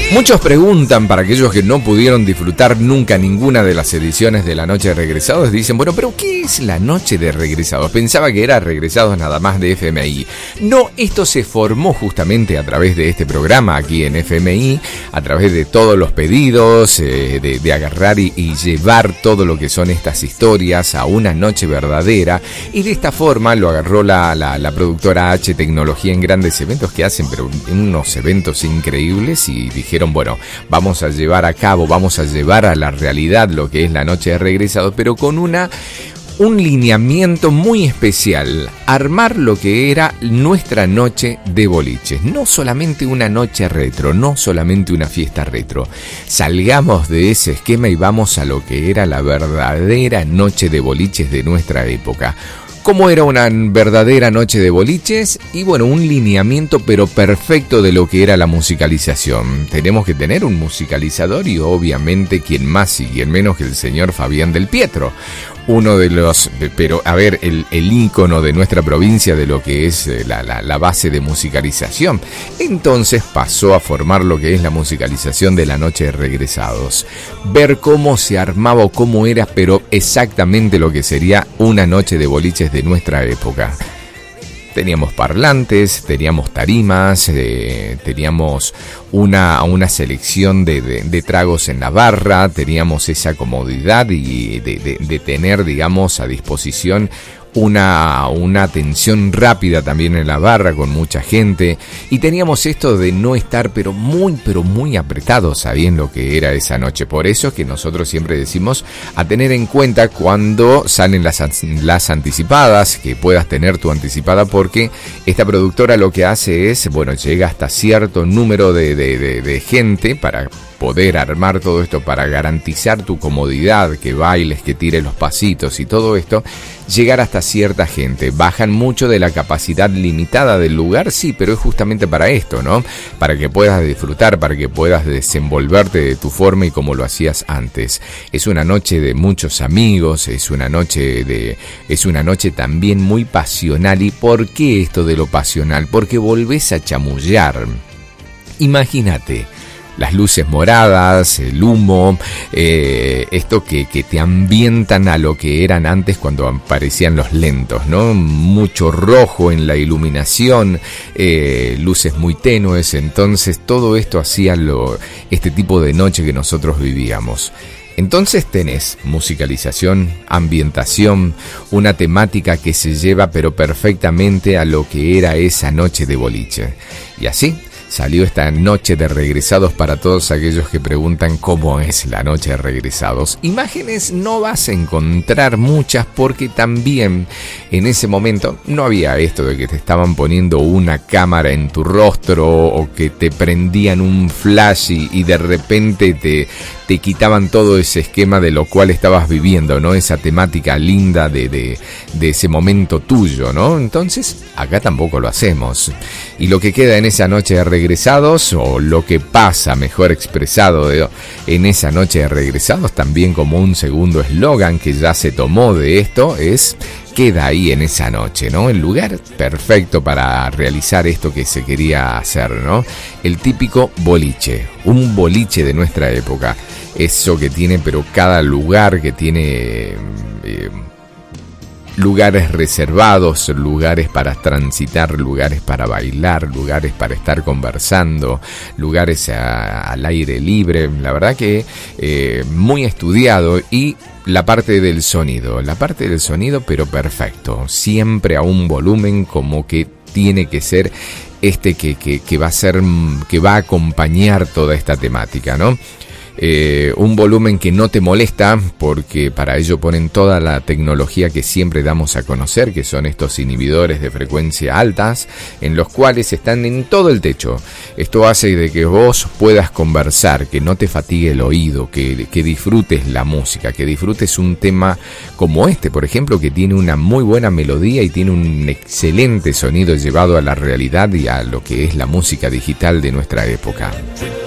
Muchos preguntan, para aquellos que no pudieron disfrutar nunca ninguna de las ediciones de la Noche de Regresados, dicen, bueno, pero ¿qué es la Noche de Regresados? Pensaba que era Regresados nada más de FMI. No, esto se formó justamente a través de este programa aquí en FMI, a través de todos los pedidos, de agarrar y llevar todo lo que son estas historias a una noche verdadera, y de esta forma lo agarró la productora H Tecnología en grandes eventos que hacen, pero unos eventos increíbles, y dijeron, bueno, vamos a llevar a cabo, vamos a llevar a la realidad lo que es la Noche de Regresados, pero con un lineamiento muy especial, armar lo que era nuestra noche de boliches. No solamente una noche retro, no solamente una fiesta retro. Salgamos de ese esquema y vamos a lo que era la verdadera noche de boliches de nuestra época. ¿Cómo era una verdadera noche de boliches? Y bueno, un lineamiento pero perfecto de lo que era la musicalización. Tenemos que tener un musicalizador y obviamente quién más y quién menos que el señor Fabián Del Pietro. Uno de los, pero a ver, el ícono de nuestra provincia de lo que es la base de musicalización. Entonces pasó a formar lo que es la musicalización de la Noche de Regresados. Ver cómo se armaba o cómo era, pero exactamente lo que sería una noche de boliches de nuestra época. Teníamos parlantes, teníamos tarimas, teníamos una selección de tragos en la barra, teníamos esa comodidad y de tener, digamos, a disposición una atención rápida también en la barra con mucha gente, y teníamos esto de no estar pero muy apretados sabiendo lo que era esa noche. Por eso es que nosotros siempre decimos a tener en cuenta cuando salen las anticipadas, que puedas tener tu anticipada, porque esta productora lo que hace es, bueno, llega hasta cierto número de gente para poder armar todo esto, para garantizar tu comodidad, que bailes, que tires los pasitos y todo esto, llegar hasta cierta gente. Bajan mucho de la capacidad limitada del lugar, sí, pero es justamente para esto, ¿no? Para que puedas disfrutar, para que puedas desenvolverte de tu forma y como lo hacías antes. Es una noche de muchos amigos, es una noche también muy pasional. ¿Y por qué esto de lo pasional? Porque volvés a chamullar. Imagínate las luces moradas, el humo, esto que te ambientan a lo que eran antes cuando aparecían los lentos, ¿no? Mucho rojo en la iluminación, luces muy tenues, entonces todo esto hacía este tipo de noche que nosotros vivíamos. Entonces tenés musicalización, ambientación, una temática que se lleva pero perfectamente a lo que era esa noche de boliche. Y así salió esta Noche de Regresados para todos aquellos que preguntan cómo es la Noche de Regresados. Imágenes no vas a encontrar muchas, porque también en ese momento no había esto de que te estaban poniendo una cámara en tu rostro o que te prendían un flash y de repente te quitaban todo ese esquema de lo cual estabas viviendo, ¿no? Esa temática linda de ese momento tuyo, ¿no? Entonces, acá tampoco lo hacemos. Y lo que queda en esa Noche de Regresados, o lo que pasa, mejor expresado, en esa Noche de Regresados, también como un segundo eslogan que ya se tomó de esto, es: queda ahí en esa noche, ¿no? El lugar perfecto para realizar esto que se quería hacer, ¿no? El típico boliche, un boliche de nuestra época. Eso que tiene, pero cada lugar que tiene lugares reservados, lugares para transitar, lugares para bailar, lugares para estar conversando, lugares al aire libre. La verdad que muy estudiado. Y la parte del sonido, pero perfecto, siempre a un volumen como que tiene que ser que va a acompañar toda esta temática, ¿no? Un volumen que no te molesta, porque para ello ponen toda la tecnología que siempre damos a conocer, que son estos inhibidores de frecuencia altas, en los cuales están en todo el techo. Esto hace de que vos puedas conversar, que no te fatigue el oído, que disfrutes la música, que disfrutes un tema como este, por ejemplo, que tiene una muy buena melodía y tiene un excelente sonido llevado a la realidad y a lo que es la música digital de nuestra época.